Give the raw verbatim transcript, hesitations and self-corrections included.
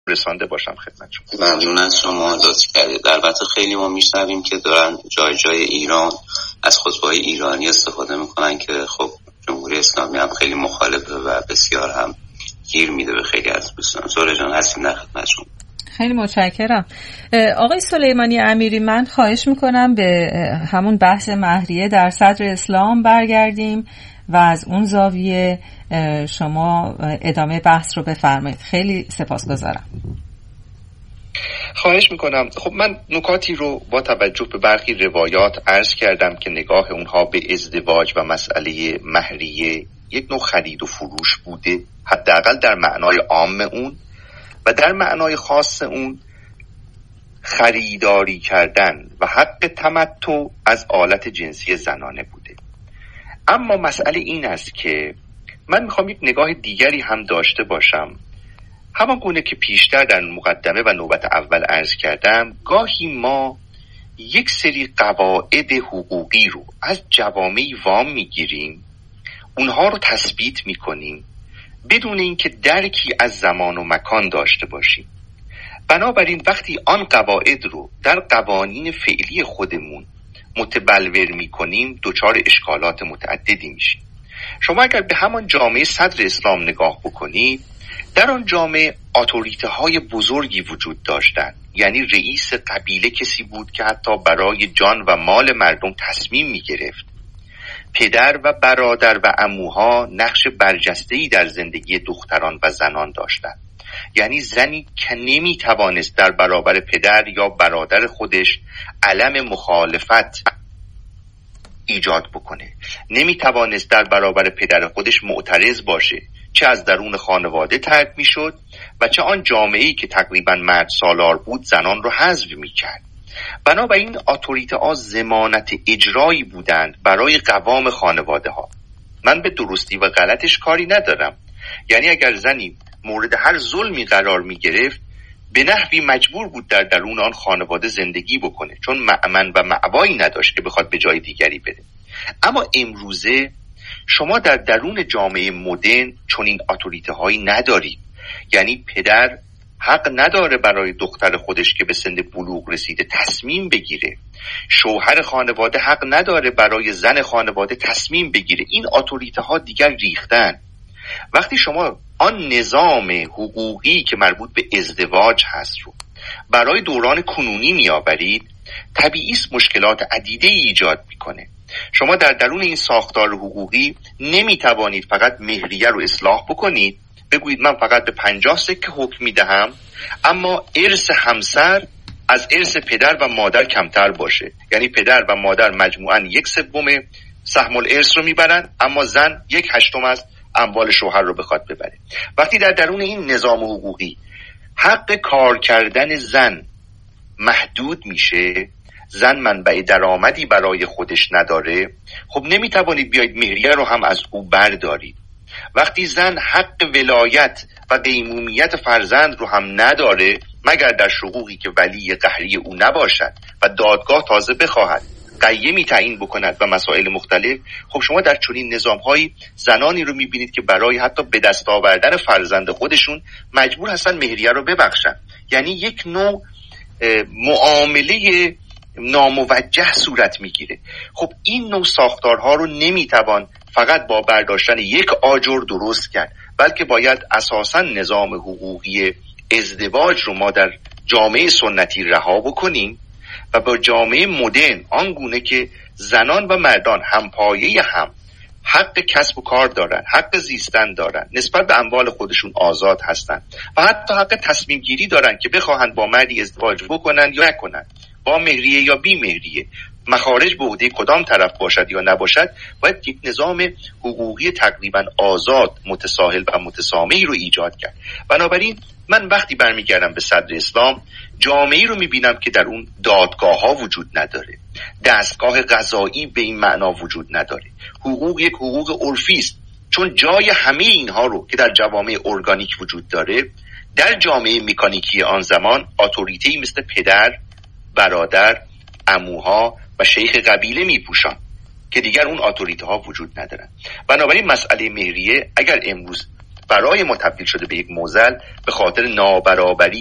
رسانده باشم خدمتتون. ممنون از شما، لطف کردید. البته خیلی ما میشنویم که دارن جای جای ایران از خطبه‌های ایرانی استفاده میکنن که خب جمهوری اسلامی هم خیلی مخالفه و بسیار هم گیر میده به خیلی از دوستان. زهره جان هستیم در خدمتتون. خیلی متشکرم. آقای سلیمانی امیری، من خواهش میکنم به همون بحث مهریه در صدر اسلام برگردیم و از اون زاویه شما ادامه بحث رو بفرمایید. خیلی سپاسگزارم. خواهش میکنم. خب من نکاتی رو با توجه به برخی روایات عرض کردم که نگاه اونها به ازدواج و مسئله مهریه یک نوع خرید و فروش بوده، حداقل در معنای عام اون، و در معنای خاص اون خریداری کردن و حق تمتع از آلت جنسی زنانه بوده. اما مسئله این است که من میخوام یک نگاه دیگری هم داشته باشم. همان گونه که پیشتر در مقدمه و نوبت اول عرض کردم، گاهی ما یک سری قواعد حقوقی رو از جوامعی وام میگیریم، اونها رو تثبیت میکنیم بدون اینکه درکی از زمان و مکان داشته باشیم. بنابراین وقتی آن قواعد رو در قوانین فعلی خودمون متبلور میکنیم دچار اشکالات متعددی میشیم. شما اگر به همان جامعه صدر اسلام نگاه بکنید، در آن جامعه اتوریته های بزرگی وجود داشتند. یعنی رئیس قبیله کسی بود که حتی برای جان و مال مردم تصمیم میگرفت. پدر و برادر و عموها نقش برجسته‌ای در زندگی دختران و زنان داشتند. یعنی زنی که نمیتوانست در برابر پدر یا برادر خودش علم مخالفت ایجاد بکنه، نمیتوانست در برابر پدر خودش معترض باشه، چه از درون خانواده ترک میشد و چه آن جامعه‌ای که تقریبا مرد سالار بود زنان رو حذف میکرد. بنابراین اتوریته ها ضمانت اجرایی بودند برای قوام خانواده ها. من به درستی و غلطش کاری ندارم. یعنی اگر زنی مورد هر ظلمی قرار می گرفت، به نحوی مجبور بود در درون آن خانواده زندگی بکنه، چون مأمن و مأوایی نداشت که بخواد به جای دیگری بره. اما امروزه شما در درون جامعه مدرن چون این اتوریته هایی ندارید. یعنی پدر حق نداره برای دختر خودش که به سن بلوغ رسیده تصمیم بگیره. شوهر خانواده حق نداره برای زن خانواده تصمیم بگیره. این اتوریته ها دیگر ریختن. وقتی شما آن نظام حقوقی که مربوط به ازدواج هست رو برای دوران کنونی میآورید، طبیعی است مشکلات عدیده ایجاد میکنه. شما در درون این ساختار حقوقی نمیتوانید فقط مهریه رو اصلاح بکنید، بگویید من فقط به پنجاه سکه حکم میدهم اما ارث همسر از ارث پدر و مادر کمتر باشه. یعنی پدر و مادر مجموعاً یک سوم سهم الارث رو میبرن اما زن یک هشتم از اموال شوهر رو بخواد ببره. وقتی در درون این نظام حقوقی حق کار کردن زن محدود میشه، زن منبع درآمدی برای خودش نداره، خب نمیتوانید بیاید مهریه رو هم از او بردارید. وقتی زن حق ولایت و قیمومیت فرزند رو هم نداره مگر در شقوقی که ولی قهری او نباشد و دادگاه تازه بخواهد قیمی تعیین بکند و مسائل مختلف، خب شما در چنین نظام‌هایی زنانی رو می‌بینید که برای حتی به دست آوردن فرزند خودشون مجبور هستن مهریه رو ببخشن. یعنی یک نوع معامله ناموجه صورت میگیره. خب این نوع ساختارها رو نمیتوان فقط با برداشتن یک آجر درست کرد، بلکه باید اساساً نظام حقوقی ازدواج رو ما در جامعه سنتی رها بکنیم و با جامعه مدرن آنگونه که زنان و مردان هم پایه هم حق کسب و کار دارن، حق زیستن دارن، نسبت به اموال خودشون آزاد هستن و حتی حق تصمیم گیری دارن که بخواهند با مردی ازدواج بکنن یا نکنن، با مهریه یا بی مهریه، مخارج به عهده کدام طرف باشد یا نباشد. باید یک نظام حقوقی تقریبا آزاد، متساهل و متسامحی رو ایجاد کرد. بنابراین من وقتی برمیگردم به صدر اسلام، جامعه‌ای رو میبینم که در اون دادگاه ها وجود نداره، دستگاه قضایی به این معنا وجود نداره. حقوق یک حقوق عرفی است، چون جای همه اینها رو که در جوامع ارگانیک وجود داره در جامعه مکانیکی آن زمان اتوریته‌ای مثل پدر، برادر، عموها و شیخ قبیله میپوشان که دیگر اون اتوریته ها وجود ندارن. بنابراین مسئله مهریه اگر امروز برای ما تبدیل شده به یک معضل به خاطر نابرابری